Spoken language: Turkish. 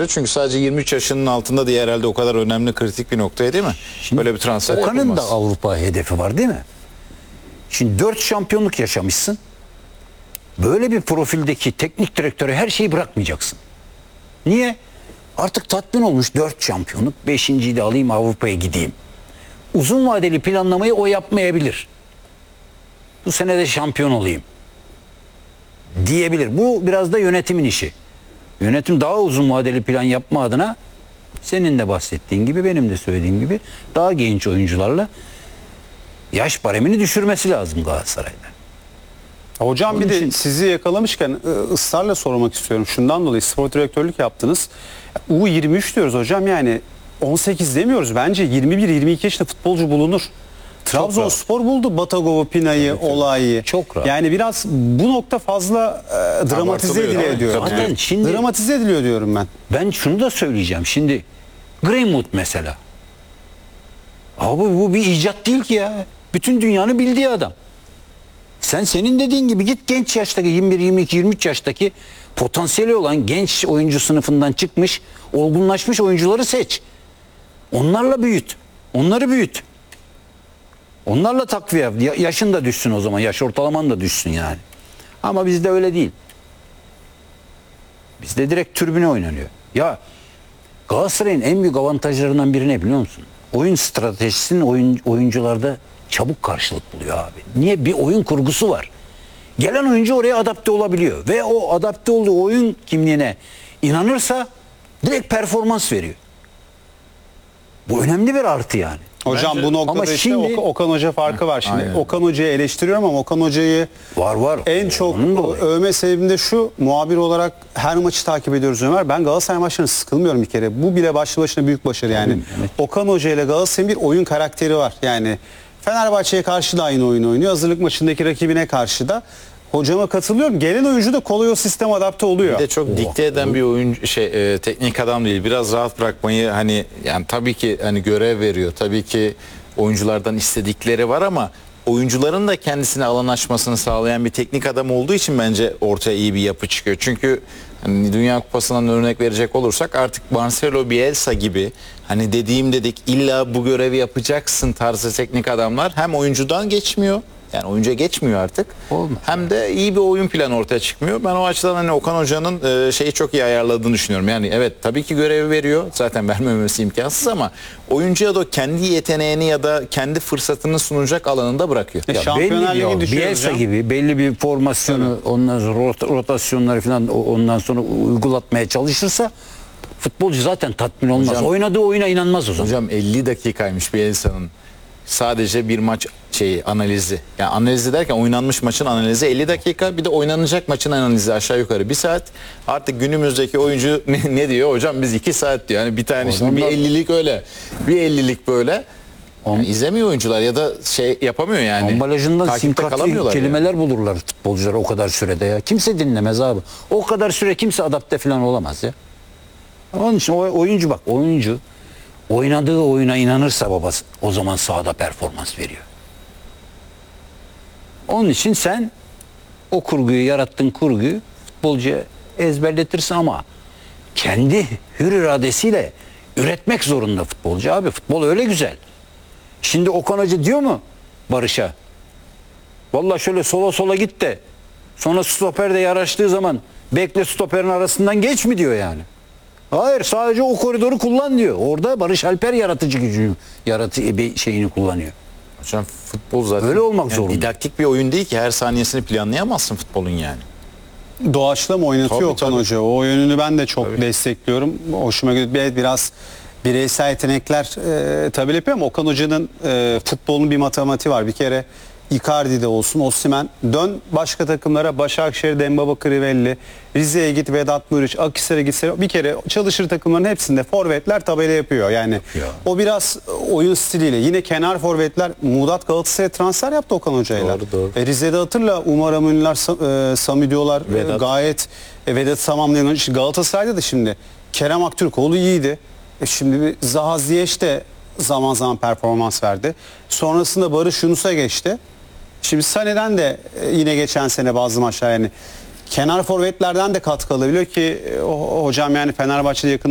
göre. Çünkü sadece 23 yaşının altında diye herhalde o kadar önemli kritik bir noktaya değil mi? Şimdi böyle bir transfer Okan'ın yapılmaz. da Avrupa hedefi var değil mi? Şimdi 4 şampiyonluk yaşamışsın. Böyle bir profildeki teknik direktöre her şeyi bırakmayacaksın. Niye? Artık tatmin olmuş 4 şampiyonluk. 5.'yi de alayım Avrupa'ya gideyim. Uzun vadeli planlamayı o yapmayabilir. Bu sene de şampiyon olayım diyebilir. Bu biraz da yönetimin işi. Yönetim daha uzun vadeli plan yapma adına senin de bahsettiğin gibi, benim de söylediğim gibi daha genç oyuncularla yaş baremini düşürmesi lazım Galatasaray'da. Hocam Onun bir de için- sizi yakalamışken ısrarla sormak istiyorum. Şundan dolayı spor direktörlük yaptınız. U23 diyoruz hocam, yani 18 demiyoruz. Bence 21-22 yaşında futbolcu bulunur. Trabzonspor buldu Batagov'u, Pina'yı, Olağ'ı. Çok rahat. Yani biraz bu nokta fazla dramatize Abartılıyor, ediliyor değil mi? diyorum. Zaten Yani. şimdi- Dramatize ediliyor diyorum ben. Ben şunu da söyleyeceğim. Şimdi Greenwood mesela. Abi bu bir icat değil ki ya. Bütün dünyanın bildiği adam. Senin dediğin gibi git genç yaştaki 21, 22, 23 yaştaki potansiyeli olan genç oyuncu sınıfından çıkmış, olgunlaşmış oyuncuları seç. Onlarla büyüt. Onları büyüt. Onlarla takviye yap. Yaşın da düşsün o zaman. Yaş ortalaman da düşsün yani. Ama bizde öyle değil. Bizde direkt türbüne oynanıyor. Ya Galatasaray'ın en büyük avantajlarından biri ne biliyor musun? Oyun stratejisinin oyuncularda çabuk karşılık buluyor abi. Niye? Bir oyun kurgusu var. Gelen oyuncu oraya adapte olabiliyor. Ve o adapte olduğu oyun kimliğine inanırsa direkt performans veriyor. Bu önemli bir artı yani. Hocam Bence- bu noktada Ama işte şimdi- Okan Hoca farkı var şimdi. aynen. Okan Hoca'yı eleştiriyorum ama Okan Hoca'yı Var. en çok Onun da olayı. övme sebebim de şu: muhabir olarak her maçı takip ediyoruz Ömer. Ben Galatasaray maçlarını sıkılmıyorum bir kere. Bu bile başlı başına büyük başarı yani. Evet. Okan Hoca ile Galatasaray'ın bir oyun karakteri var. Yani Fenerbahçe'ye karşı da aynı oyunu oynuyor. Hazırlık maçındaki rakibine karşı da. Hocama katılıyorum. Gelen oyuncu da kolay o sisteme adapte oluyor. Bir de çok dikte eden bir oyuncu teknik adam değil. Biraz rahat bırakmayı yani tabii ki hani görev veriyor. Tabii ki oyunculardan istedikleri var ama oyuncuların da kendisine alan açmasını sağlayan bir teknik adam olduğu için bence ortaya iyi bir yapı çıkıyor. Çünkü hani Dünya Kupası'ndan örnek verecek olursak artık Marcelo Bielsa gibi hani dedik illa bu görevi yapacaksın tarzı teknik adamlar hem oyuncudan geçmiyor. Yani oyuncuya geçmiyor artık. Olmaz. Hem de iyi bir oyun planı ortaya çıkmıyor. Ben o açıdan hani Okan Hoca'nın şeyi çok iyi ayarladığını düşünüyorum. Yani evet tabii ki görevi veriyor. Zaten vermemesi imkansız ama oyuncuya da kendi yeteneğini ya da kendi fırsatını sunacak alanında bırakıyor. Ya Ya Şampiyonlar belli Ligi bir düşüyor Bielsa hocam. gibi belli bir formasyonu, ondan sonra rotasyonları falan ondan sonra uygulatmaya çalışırsa futbolcu zaten tatmin olmaz. Hocam- Oynadığı oyuna inanmaz o zaman. Hocam 50 dakikaymış Bielsa'nın sadece bir maç analizi. Yani analizi derken oynanmış maçın analizi 50 dakika, bir de oynanacak maçın analizi aşağı yukarı 1 saat. Artık günümüzdeki oyuncu ne diyor hocam, biz 2 saat diyor. Yani bir tane şimdi bir Adamlar- 50'lik öyle. Bir 50'lik böyle. Yani izlemiyor oyuncular ya da yapamıyor yani. Ambalajından Takipte simkatli kalamıyorlar kelimeler bulurlar futbolcular o kadar sürede ya. Kimse dinlemez abi. O kadar süre kimse adapte falan olamaz ya. Onun için oyuncu bak, oyuncu oynadığı oyuna inanırsa babası o zaman sahada performans veriyor. Onun için sen o kurguyu, yarattığın kurguyu futbolcuya ezberletirsin ama kendi hür iradesiyle üretmek zorunda futbolcu abi. Futbol öyle güzel. Şimdi Okan Hoca diyor mu Barış'a? Vallahi şöyle sola git de sonra stoperde yaraştığı zaman bekle stoperin arasından geç mi diyor yani? Hayır, sadece o koridoru kullan diyor. Orada Barış Alper yaratıcı gücünü, şeyini kullanıyor. Hocam futbol zaten Öyle olmak zorunda. didaktik bir oyun değil ki, her saniyesini planlayamazsın futbolun yani. Doğaçlama oynatıyor Tabii, Okan tabii. Hoca. O yönünü ben de çok destekliyorum. Hoşuma gidiyor. Biraz bireysel yetenekler tabii yapıyor ama Okan Hoca'nın futbolun bir matematiği var. Bir kere Icardi'de olsun, Osimhen, dön başka takımlara, Başakşehir, Dembaba, Crivelli, Rize'ye git, Vedat Muriç, Akhisar'a gitse bir kere çalışır takımların hepsinde forvetler tabela yapıyor. Yani o biraz oyun stiliyle. Yine kenar forvetler, Muğdat Galatasaray'a transfer yaptı Okan Hoca'yla. Doğru. Rize'de hatırla Umar Amunlar, Sami diyorlar, Vedat. gayet Vedat tamamlayan. Galatasaray'da da şimdi Kerem Aktürkoğlu iyiydi. Şimdi bir Zaha Ziyech de zaman zaman performans verdi. Sonrasında Barış Yunus'a geçti. Şimdi Sané'den de yine geçen sene bazı maçlar yani kenar forvetlerden de katkı alabiliyor ki hocam yani Fenerbahçe'de yakın